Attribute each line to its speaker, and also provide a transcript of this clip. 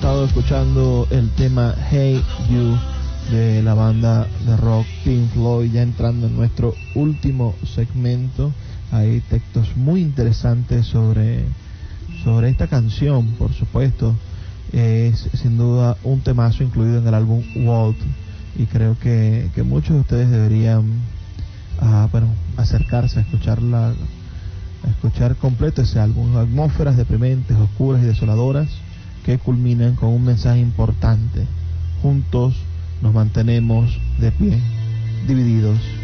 Speaker 1: estado escuchando el tema Hey You de la banda de rock Pink Floyd, ya entrando en nuestro último segmento. Hay textos muy interesantes sobre esta canción, por supuesto. Es sin duda un temazo incluido en el álbum Walt, y creo que muchos de ustedes deberían acercarse a escuchar completo ese álbum. Atmósferas deprimentes, oscuras y desoladoras que culminan con un mensaje importante: juntos nos mantenemos de pie, divididos